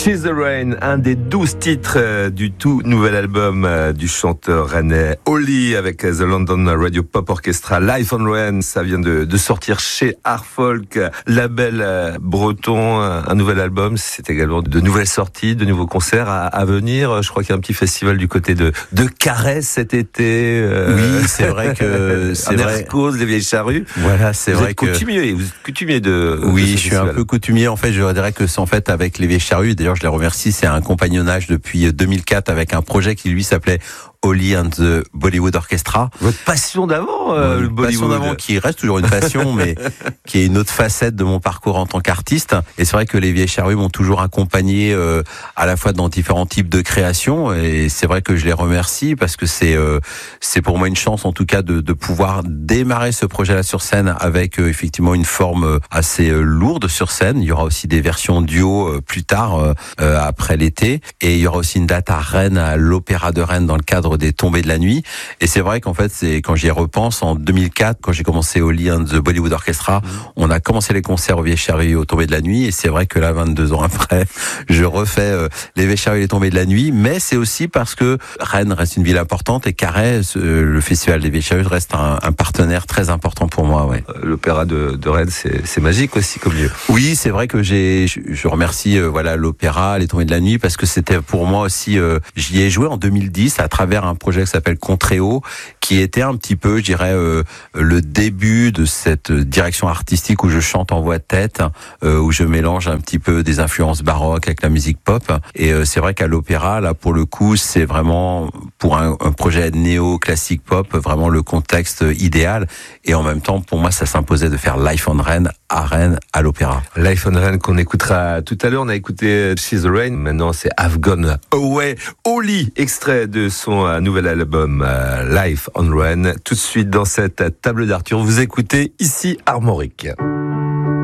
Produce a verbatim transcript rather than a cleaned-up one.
She's the Rain, un des douze titres euh, du tout nouvel album euh, du chanteur rennais Oli avec euh, The London Radio Pop Orchestra. Life on Rain, ça vient de, de sortir chez Art Folk, label euh, breton, un, un nouvel album. C'est également de nouvelles sorties, de nouveaux concerts à, à venir. Je crois qu'il y a un petit festival du côté de, de Carhaix cet été. Euh, oui, c'est vrai que c'est vrai. Cause les Vieilles Charrues. Voilà, c'est vous vrai êtes que coutumier, vous êtes coutumier de. Oui, de ce je suis festival. un peu coutumier. En fait, je dirais que c'est en fait avec les Vieilles Charrues. D'ailleurs, je les remercie. C'est un compagnonnage depuis deux mille quatre avec un projet qui lui s'appelait Oli and the Bollywood Orchestra. Votre passion d'avant, euh, le Bollywood. Passion d'avant qui reste toujours une passion, mais qui est une autre facette de mon parcours en tant qu'artiste. Et c'est vrai que les Vieilles Charrues m'ont toujours accompagné euh, à la fois dans différents types de créations. Et c'est vrai que je les remercie parce que c'est euh, c'est pour moi une chance, en tout cas, de, de pouvoir démarrer ce projet-là sur scène avec euh, effectivement une forme assez euh, lourde sur scène. Il y aura aussi des versions duo euh, plus tard, euh, euh, après l'été. Et il y aura aussi une date à Rennes, à l'Opéra de Rennes, dans le cadre des Tombées de la Nuit. Et c'est vrai qu'en fait, c'est quand j'y repense, en deux mille quatre, quand j'ai commencé Oli and the Bollywood Orchestra, mmh. on a commencé les concerts aux Vieilles Charrues aux Tombées de la Nuit. Et c'est vrai que là, vingt-deux ans après, je refais euh, les Vieilles Charrues et les Tombées de la Nuit. Mais c'est aussi parce que Rennes reste une ville importante et Carhaix, euh, le Festival des Vieilles Charrues, reste un, un partenaire très important pour moi. Ouais. L'Opéra de, de Rennes, c'est, c'est magique aussi comme lieu. Oui, c'est vrai que j'ai, je, je remercie euh, voilà l'Opéra, les Tombées de la Nuit, parce que c'était pour moi aussi, euh, j'y ai joué en deux mille dix à travers un projet qui s'appelle Contréo, qui était un petit peu, je dirais, euh, le début de cette direction artistique où je chante en voix de tête, euh, où je mélange un petit peu des influences baroques avec la musique pop. Et euh, c'est vrai qu'à l'Opéra, là, pour le coup, c'est vraiment, pour un, un projet néo-classique pop, vraiment le contexte idéal. Et en même temps, pour moi, ça s'imposait de faire Life on Rennes, à Rennes, à l'Opéra. Life on Rennes qu'on écoutera tout à l'heure. On a écouté She's the Rain. Maintenant, c'est I've Gone Away. Oli, extrait de son euh, nouvel album euh, Life on Rennes. Tout de suite dans cette table d'Arthur, vous écoutez ici Armorique.